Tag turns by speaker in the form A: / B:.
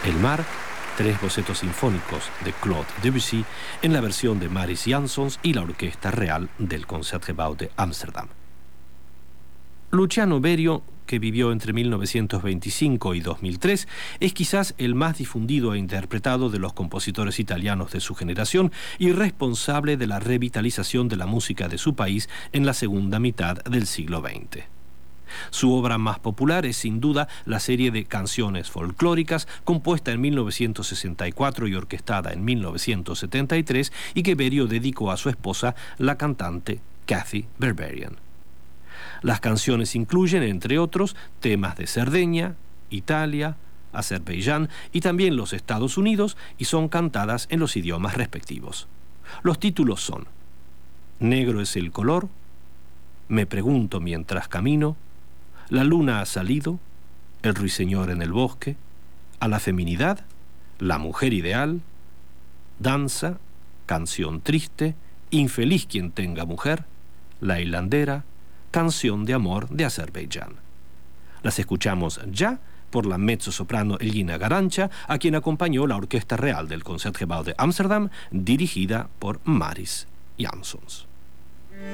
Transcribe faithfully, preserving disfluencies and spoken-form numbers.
A: El mar, tres bocetos sinfónicos de Claude Debussy en la versión de Maris Jansons y la Orquesta Real del Concertgebouw de Ámsterdam. Luciano Berio, que vivió entre mil novecientos veinticinco y dos mil tres, es quizás el más difundido e interpretado de los compositores italianos de su generación y responsable de la revitalización de la música de su país en la segunda mitad del siglo veinte. Su obra más popular es sin duda la serie de canciones folclóricas compuesta en mil novecientos sesenta y cuatro y orquestada en mil novecientos setenta y tres y que Berio dedicó a su esposa, la cantante Kathy Berberian. Las canciones incluyen, entre otros, temas de Cerdeña, Italia, Azerbaiyán y también los Estados Unidos y son cantadas en los idiomas respectivos. Los títulos son Negro es el color, Me pregunto mientras camino, La luna ha salido, El ruiseñor en el bosque, A la feminidad, La mujer ideal, Danza, Canción triste, Infeliz quien tenga mujer, La hilandera, Canción de amor de Azerbaiyán. Las escuchamos ya por la mezzosoprano Elina Garancha, a quien acompañó la Orquesta Real del Concertgebouw de Ámsterdam, dirigida por Maris Jansons.